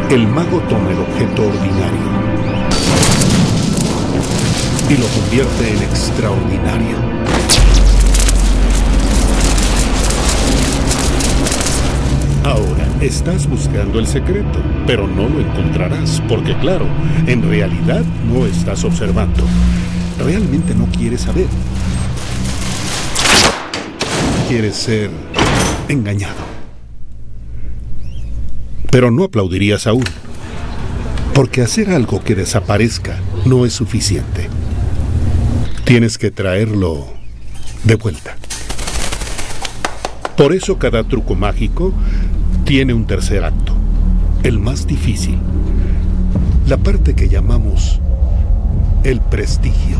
El mago toma el objeto ordinario y lo convierte en extraordinario. Ahora, estás buscando el secreto, pero no lo encontrarás, porque claro, en realidad no estás observando. Realmente no quieres saber. Quieres ser engañado. Pero no aplaudirías aún, porque hacer algo que desaparezca no es suficiente. Tienes que traerlo de vuelta. Por eso cada truco mágico tiene un tercer acto, el más difícil, la parte que llamamos el prestigio.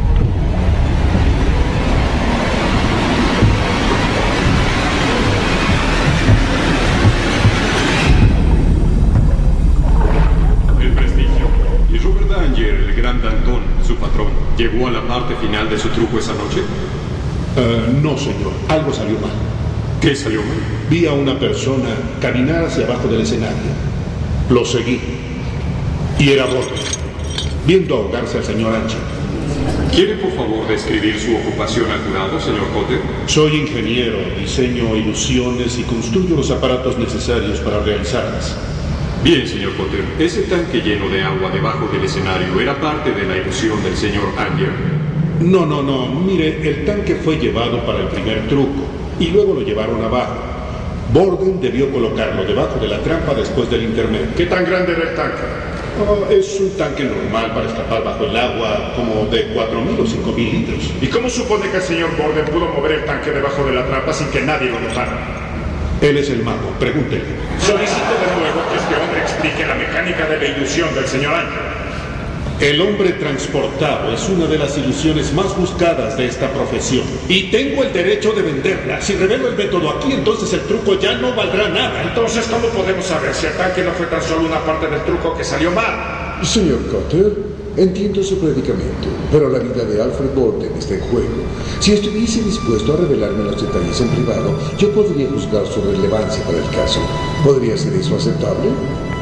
El gran Danton, su patrón, ¿llegó a la parte final de su truco esa noche? No, señor. Algo salió mal. ¿Qué salió mal? Vi a una persona caminar hacia abajo del escenario. Lo seguí. Y era Borden, viendo ahogarse al señor Anche. ¿Quiere, por favor, describir su ocupación al jurado, señor Potter? Soy ingeniero, diseño ilusiones y construyo los aparatos necesarios para realizarlas. Bien, señor Potter. Ese tanque lleno de agua debajo del escenario era parte de la ilusión del señor Anger. No. Mire, el tanque fue llevado para el primer truco y luego lo llevaron abajo. Borden debió colocarlo debajo de la trampa después del intermedio. ¿Qué tan grande era el tanque? Es un tanque normal para escapar bajo el agua, como de 4.000 o 5.000 litros. ¿Y cómo supone que el señor Borden pudo mover el tanque debajo de la trampa sin que nadie lo notara? Él es el mago, pregúntele. Solicito de nuevo que este hombre explique la mecánica de la ilusión del señor Anger. El hombre transportado es una de las ilusiones más buscadas de esta profesión. Y tengo el derecho de venderla. Si revelo el método aquí, entonces el truco ya no valdrá nada. Entonces, ¿cómo podemos saber si el tanque no fue tan solo una parte del truco que salió mal? Señor Cotter, entiendo su predicamento, pero la vida de Alfred Borden está en juego. Si estuviese dispuesto a revelarme los detalles en privado, yo podría juzgar su relevancia para el caso. ¿Podría ser eso aceptable?